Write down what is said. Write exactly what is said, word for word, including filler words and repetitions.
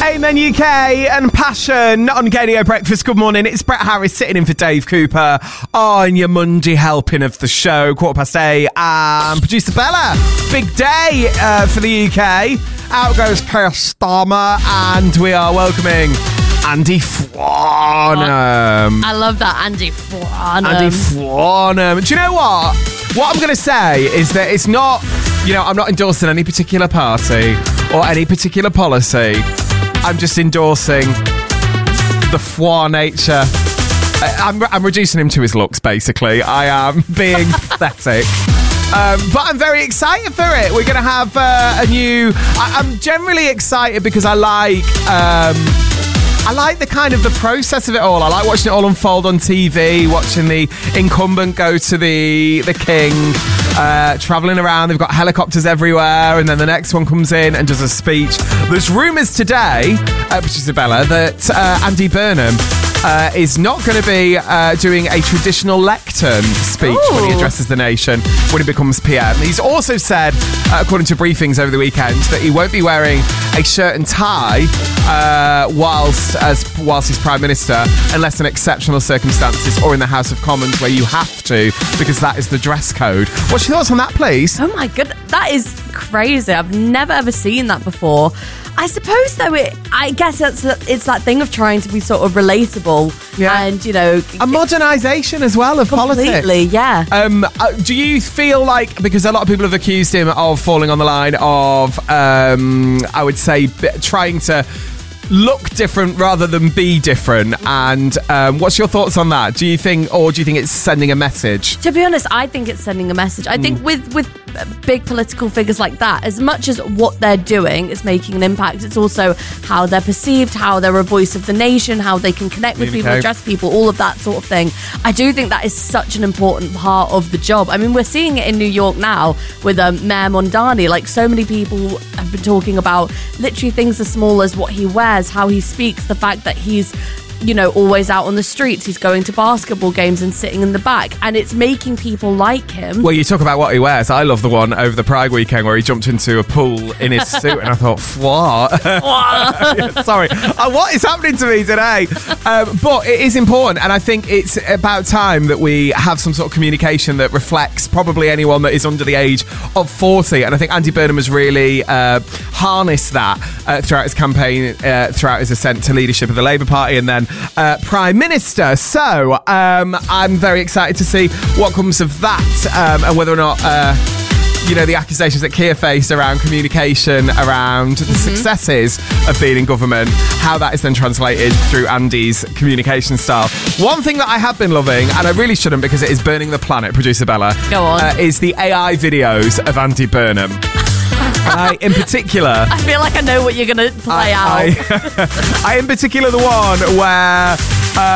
Amen U K and Passion on Gadio Breakfast. Good morning. It's Brett Harris sitting in for Dave Cooper on your Monday helping of the show. Quarter past eight. And producer Bella. Big day uh, for the U K. Out goes Keir Starmer, and we are welcoming Andy Farnham. I love that, Andy Farnham. Andy Farnham. Do you know what? What I'm going to say is that it's not, you know, I'm not endorsing any particular party or any particular policy. I'm just endorsing the foie nature. I, I'm, I'm reducing him to his looks, basically. I am being pathetic. Um, but I'm very excited for it. We're going to have uh, a new... I, I'm generally excited because I like... Um, I like the kind of the process of it all. I like watching it all unfold on T V, watching the incumbent go to the the king, uh, travelling around. They've got helicopters everywhere, and then the next one comes in and does a speech. There's rumours today, uh, Isabella, that uh, Andy Burnham uh, is not going to be uh, doing a traditional lectern speech Ooh. when he addresses the nation when he becomes P M. He's also said, uh, according to briefings over the weekend, that he won't be wearing a shirt and tie uh, whilst as whilst he's Prime Minister, unless in exceptional circumstances or in the House of Commons where you have to, because that is the dress code. What's your thoughts on that, please? Oh my goodness, that is crazy. I've never ever seen that before. I suppose, though, it. I guess it's it's that thing of trying to be sort of relatable, yeah. and you know, a modernisation as as well of completely, politics. Yeah. Um, uh, do you feel like, because a lot of people have accused him of falling on the line of, um, I would say, b- trying to look different rather than be different, and um, what's your thoughts on that? Do you think, or do you think it's sending a message? To be honest, I think it's sending a message. I mm. think with with big political figures like that, as much as what they're doing is making an impact, it's also how they're perceived, how they're a voice of the nation, how they can connect with people, address people, all of that sort of thing. I do think that is such an important part of the job. I mean, we're seeing it in New York now with um, Mayor Mondani. Like, so many people have been talking about literally things as small as what he wears, how he speaks, the fact that he's, you know, always out on the streets, he's going to basketball games and sitting in the back, and it's making people like him. Well, you talk about what he wears. I love the one over the Pride weekend where he jumped into a pool in his suit, and I thought, what? yeah, sorry. Uh, what is happening to me today? Um, but it is important, and I think it's about time that we have some sort of communication that reflects probably anyone that is under the age of forty, and I think Andy Burnham has really uh, harnessed that uh, throughout his campaign, uh, throughout his ascent to leadership of the Labour Party, and then Uh, Prime Minister. So um, I'm very excited to see what comes of that, um, and whether or not uh, you know, the accusations that Keir faced around communication, around the mm-hmm. successes of being in government, how that is then translated through Andy's communication style. One thing that I have been loving, and I really shouldn't because it is burning the planet, producer Bella, go on, uh, is the A I videos of Andy Burnham. I, in particular... I feel like I know what you're going to play I, out. I, I, in particular, the one where